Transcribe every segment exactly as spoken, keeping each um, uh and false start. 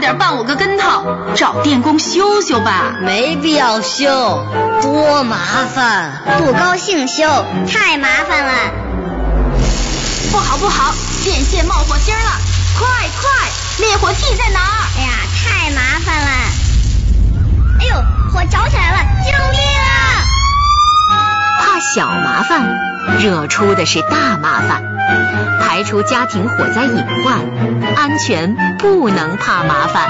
点绊我个跟头，找电工修修吧。 没必要修，多麻烦。 不高兴修，太麻烦了。 不好不好，电线冒火星了，快快，灭火器在哪儿？ 哎呀，太麻烦了。哎呦，火着起来了，救命啊！ 怕小麻烦，惹出的是大麻烦。排除家庭火灾隐患，安全不能怕麻烦。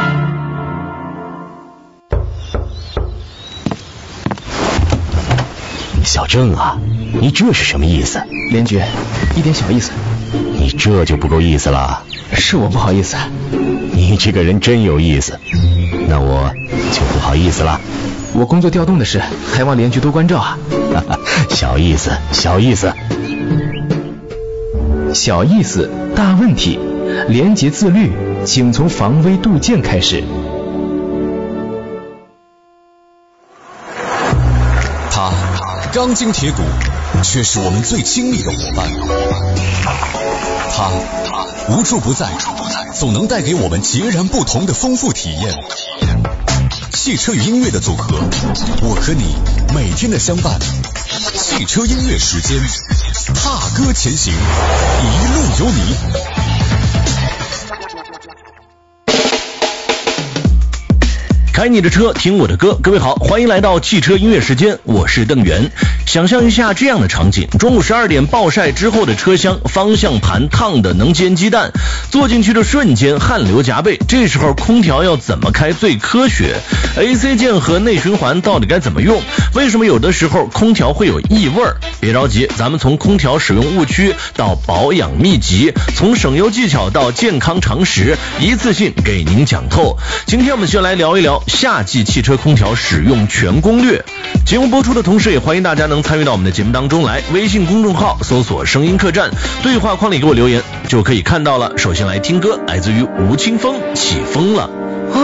小郑啊，你这是什么意思？ 连局，一点小意思。 你这就不够意思了。 是我不好意思。 你这个人真有意思，那我就不好意思了。 我工作调动的事，还望连局多关照啊。 小意思，小意思。 小意思，大问题。廉洁自律，请从防微杜渐开始。 他钢筋铁骨，却是我们最亲密的伙伴。他无处不在，总能带给我们截然不同的丰富体验。汽车与音乐的组合，我和你每天的相伴。汽车音乐时间，踏歌前行，一路有你。 开你的车，听我的歌。各位好，欢迎来到汽车音乐时间，我是邓源。想象一下这样的场景，中午十二点暴晒之后的车厢，方向盘烫的能煎鸡蛋，坐进去的瞬间汗流浃背，这时候空调要怎么开最科学？ A C 键和内循环到底该怎么用？为什么有的时候空调会有异味？别着急，咱们从空调使用误区到保养秘籍，从省油技巧到健康常识，一次性给您讲透。今天我们先来聊一聊夏季汽车空调使用全攻略。节目播出的同时，也欢迎大家能参与到我们的节目当中来。微信公众号搜索声音客栈，对话框里给我留言就可以看到了。首先来听歌，来自于吴青峰，起风了。